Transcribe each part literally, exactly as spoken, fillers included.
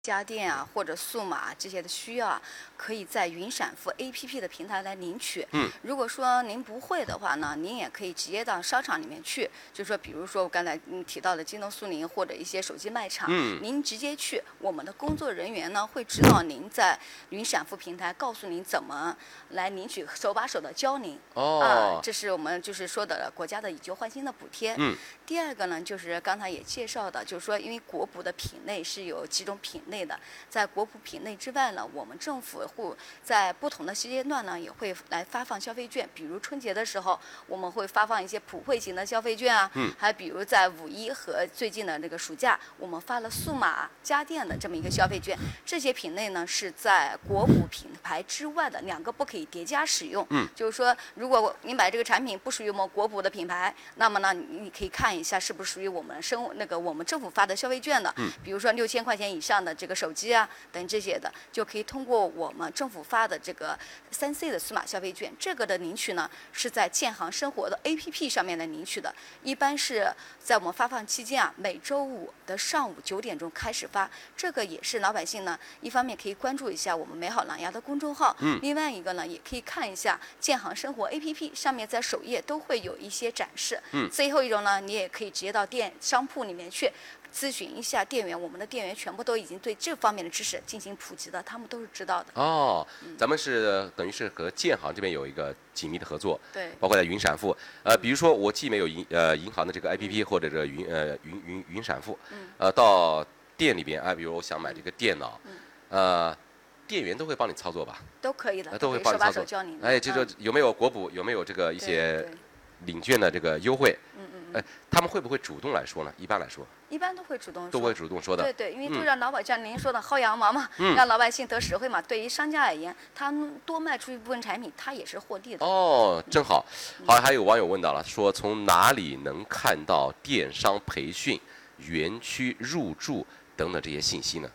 家电啊或者数码这些的需要啊，可以在云闪付 A P P 的平台来领取。 嗯， 如果说您不会的话呢，您也可以直接到商场里面去，就说比如说我刚才嗯提到的京东、苏宁或者一些手机卖场， 嗯， 您直接去，我们的工作人员呢会指导您在云闪付平台，告诉您怎么来领取，手把手的教您。 哦， 啊，这是我们就是说的国家的以旧换新的补贴。 嗯， 第二个呢，就是刚才也介绍的，就是说因为国补的品类是有几种品类的，在国补品类之外呢，我们政府会在不同的时间段呢，也会来发放消费券。比如春节的时候，我们会发放一些普惠型的消费券啊， 嗯， 还比如在五一和最近的这个暑假，我们发了数码家电的这么一个消费券。这些品类呢是在国补品牌之外的，两个不可以叠加使用。 嗯， 就是说，如果你买这个产品不属于我们国补的品牌，那么呢，你可以看一下是不是属于我们生那个我们政府发的消费券的。 嗯， 比如说六千块钱以上的这个手机啊等这些的，就可以通过我们政府发的这个三 C 的数码消费券，这个的领取呢是在建行生活的 A P P 上面来领取的，一般是在我们发放期间啊，每周五的上午九点钟开始发。这个也是老百姓呢，一方面可以关注一下我们美好狼牙的公众号， 嗯， 另外一个呢，也可以看一下建行生活 A P P 上面在首页都会有一些展示。 嗯， 最后一种呢，你也可以直接到店商铺里面去咨询一下店员，我们的店员全部都已经对这方面的知识进行普及的，他们都是知道的。 哦，咱们是等于是和建行这边有一个紧密的合作， 对， 包括在云闪付，呃，比如说我既没有银呃银行的这个 A P P 或者这个云呃云云云闪付， 嗯， 呃，到店里边啊，比如我想买这个电脑， 嗯， 呃，店员都会帮你操作吧？ 都可以的， 呃都会可以手把帮你操作手教你的。 哎，就说嗯有没有国补，有没有这个一对些对领券的这个优惠？ 嗯嗯哎，他们会不会主动来说呢？一般来说一般都会主动说， 都会主动说的。 对对，因为都嗯让老百像您说的薅羊毛嘛， 嗯让老百姓得实惠嘛。对于商家而言，他们多卖出一部分产品，他也是获利的。 哦，正好。 嗯好，还有网友问到了，说从哪里能看到电商培训、园区入驻等等这些信息呢？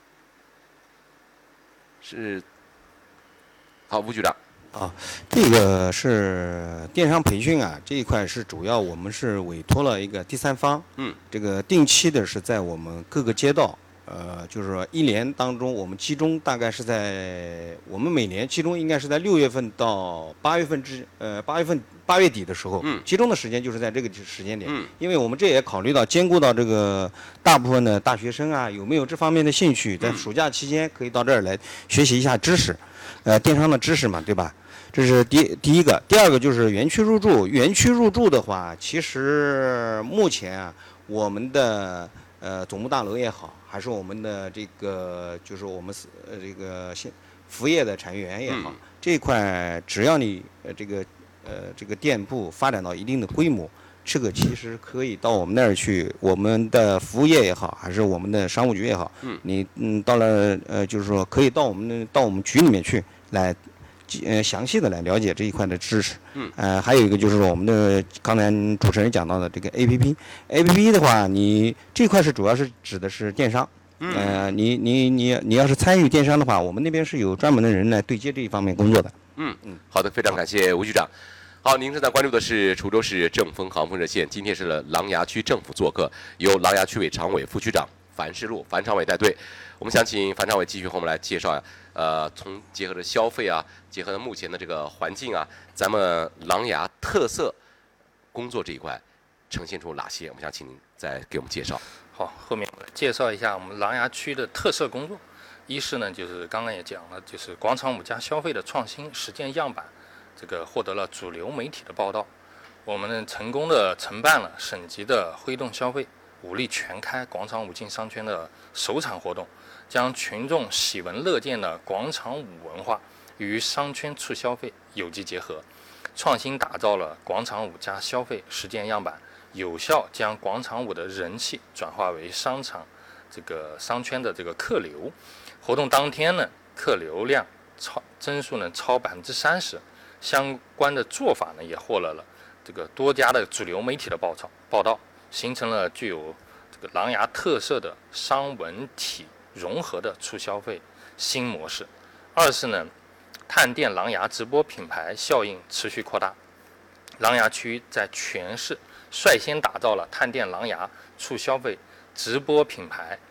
是，好，吴局长。 啊，这个是电商培训啊，这一块是主要我们是委托了一个第三方， 嗯， 这个定期的是在我们各个街道，呃，就是说一年当中，我们集中大概是在我们每年集中应该是在六月份到八月份之，呃，八月份八月底的时候， 嗯， 集中的时间就是在这个时间点， 嗯， 因为我们这也考虑到兼顾到这个大部分的大学生啊有没有这方面的兴趣，在暑假期间可以到这儿来学习一下知识，呃，电商的知识嘛，对吧？这是第第一个，第二个就是园区入驻。园区入驻的话，其实目前啊，我们的呃总部大楼也好，还是我们的这个就是我们呃这个现服务业的产业园也好， 嗯、 这一块只要你呃这个呃这个店铺发展到一定的规模，这个其实可以到我们那儿去，我们的服务业也好，还是我们的商务局也好， 嗯， 你嗯到了呃就是说可以到我们的到我们局里面去来。呃，详细的来了解这一块的知识。 嗯。 呃，还有一个就是我们的刚才主持人讲到的这个 A P P，A P P 的话，你这块是主要是指的是电商。 嗯。 呃，你你你你要是参与电商的话，我们那边是有专门的人来对接这一方面工作的。 嗯嗯。好的，非常感谢吴局长。好，您正在关注的是滁州市正风航风热线，今天是琅琊区政府做客，由琅琊区委常委、副区长樊世禄樊常委带队。我们想请樊常委继续和我们来介绍呀。呃，从结合着消费啊，结合着目前的这个环境啊，咱们琅琊特色工作这一块呈现出哪些？我们想请您再给我们介绍。 好，后面我来介绍一下我们琅琊区的特色工作。一是呢，就是刚刚也讲了，就是广场舞加消费的创新实践样板，这个获得了主流媒体的报道。我们呢成功的承办了省级的挥动消费、武力全开广场舞进商圈的首场活动。将群众喜闻乐见的广场舞文化与商圈促消费有机结合，创新打造了广场舞加消费实践样板，有效将广场舞的人气转化为商场这个商圈的这个客流。活动当天呢，客流量超增速呢超百分之三十，相关的做法呢也获得了这个多家的主流媒体的报道报道，形成了具有这个琅琊特色的商文体融合的促消费新模式。二是呢，探店琅琊直播品牌效应持续扩大，琅琊区在全市率先打造了探店琅琊促消费直播品牌，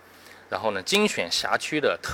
然后呢，精选辖区的特